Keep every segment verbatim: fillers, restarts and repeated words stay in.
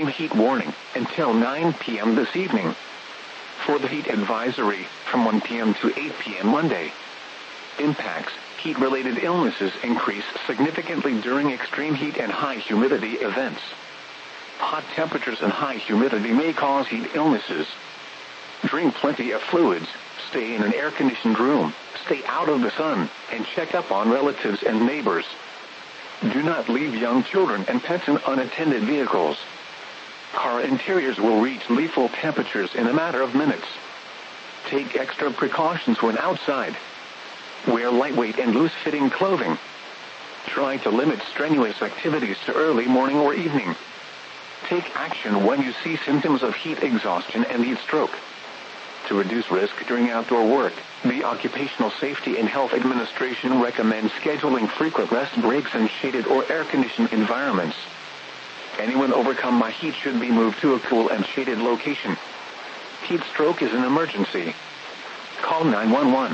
heat warning until nine p m this evening. For the heat advisory, from one p m to eight p m Monday. Impacts: heat-related illnesses increase significantly during extreme heat and high humidity events. Hot temperatures and high humidity may cause heat illnesses. Drink plenty of fluids, stay in an air-conditioned room, stay out of the sun, and check up on relatives and neighbors. Do not leave young children and pets in unattended vehicles. Car interiors will reach lethal temperatures in a matter of minutes. Take extra precautions when outside. Wear lightweight and loose-fitting clothing. Try to limit strenuous activities to early morning or evening. Take action when you see symptoms of heat exhaustion and heat stroke. To reduce risk during outdoor work, the Occupational Safety and Health Administration recommends scheduling frequent rest breaks in shaded or air-conditioned environments. Anyone overcome by heat should be moved to a cool and shaded location. Heat stroke is an emergency. Call nine one one.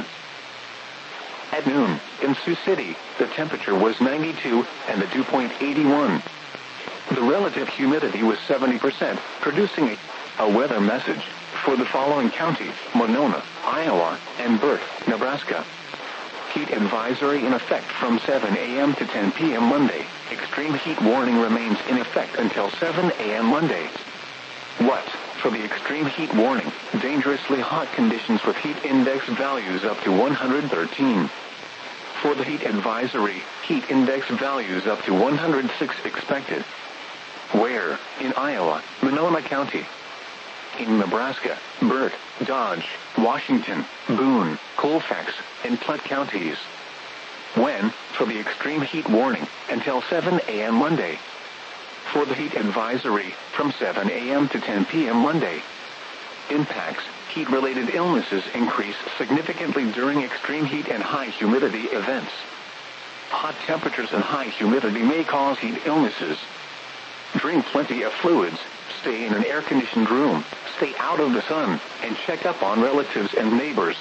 At noon, in Sioux City, the temperature was ninety-two and the dew point eighty-one. The relative humidity was seventy percent, producing a, a weather message for the following counties: Monona, Iowa, and Burt, Nebraska. Heat advisory in effect from seven a m to ten p m Monday. Extreme heat warning remains in effect until seven a m Monday. What? For the extreme heat warning, dangerously hot conditions with heat index values up to one hundred thirteen. For the heat advisory, heat index values up to one hundred six expected. Where? In Iowa, Monona County. In Nebraska, Burt, Dodge, Washington, Boone, Colfax, and Platte counties. When? For the extreme heat warning, until seven a m Monday. For the heat advisory, from seven a m to ten p m Monday. Impacts: heat-related illnesses increase significantly during extreme heat and high humidity events. Hot temperatures and high humidity may cause heat illnesses. Drink plenty of fluids, stay in an air-conditioned room, stay out of the sun, and check up on relatives and neighbors.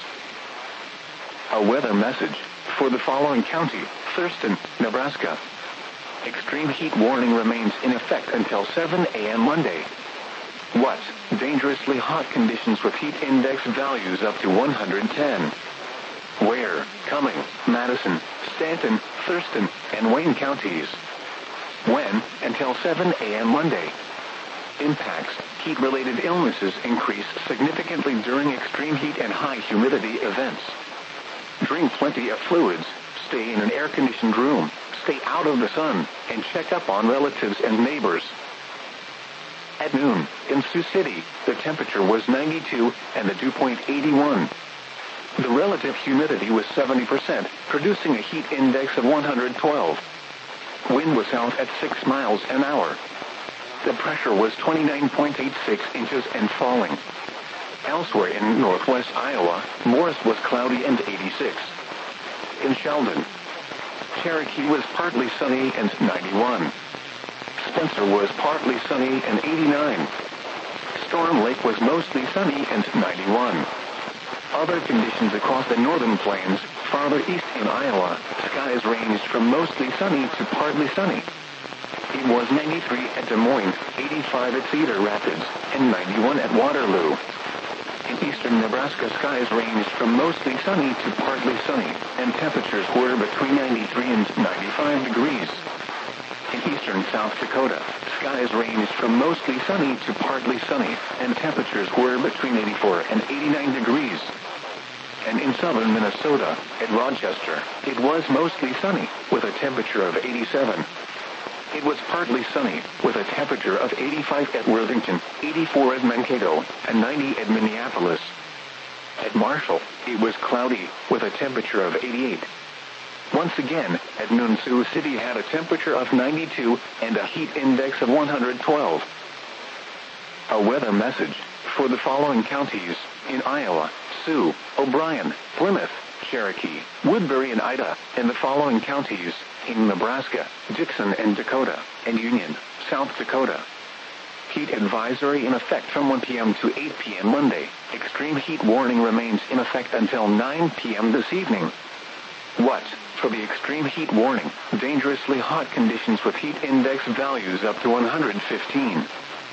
A weather message for the following county: Thurston, Nebraska. Extreme heat warning remains in effect until seven a m Monday. What? Dangerously hot conditions with heat index values up to one hundred ten. Where? Cumming, Madison, Stanton, Thurston, and Wayne counties. When? Until seven a m Monday. Impacts: heat-related illnesses increase significantly during extreme heat and high humidity events. Drink plenty of fluids, stay in an air-conditioned room, stay out of the sun, and check up on relatives and neighbors. At noon, in Sioux City, the temperature was ninety-two and the dew point eighty-one. The relative humidity was seventy percent, producing a heat index of one hundred twelve. Wind was south at six miles an hour. The pressure was twenty-nine point eight six inches and falling. Elsewhere in northwest Iowa, Morris was cloudy and eighty-six. In Sheldon, Cherokee was partly sunny and ninety-one. Spencer was partly sunny and eighty-nine. Storm Lake was mostly sunny and ninety-one. Other conditions across the northern plains, farther east in Iowa, skies ranged from mostly sunny to partly sunny. It was ninety-three at Des Moines, eighty-five at Cedar Rapids, and ninety-one at Waterloo. In eastern Nebraska, skies ranged from mostly sunny to partly sunny, and temperatures were between ninety-three and ninety-five degrees. In eastern South Dakota, skies ranged from mostly sunny to partly sunny, and temperatures were between eighty-four and eighty-nine degrees. And in southern Minnesota, at Rochester, it was mostly sunny, with a temperature of eighty-seven. It was partly sunny, with a temperature of eighty-five at Worthington, eighty-four at Mankato, and ninety at Minneapolis. At Marshall, it was cloudy, with a temperature of eighty-eight. Once again, at noon, Sioux City had a temperature of ninety-two and a heat index of one hundred twelve. A weather message for the following counties: in Iowa, Sioux, O'Brien, Plymouth, Cherokee, Woodbury, and Ida, and the following counties: in Nebraska, Dixon and Dakota, and Union, South Dakota. Heat advisory in effect from one p m to eight p m Monday. Extreme heat warning remains in effect until nine p m this evening. What? For the extreme heat warning, dangerously hot conditions with heat index values up to one hundred fifteen.